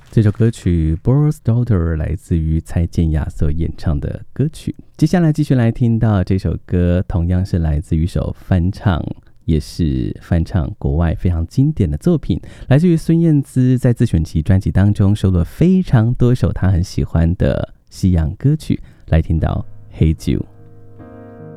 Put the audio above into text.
这首歌曲《Boros Daughter》来自于蔡健雅所演唱的歌曲。接下来继续来听到这首歌，同样是来自于一首翻唱，也是翻唱国外非常经典的作品，来自于孙燕姿在自选集专辑当中收录了非常多首她很喜欢的西洋歌曲。来听到《Hey Jude》。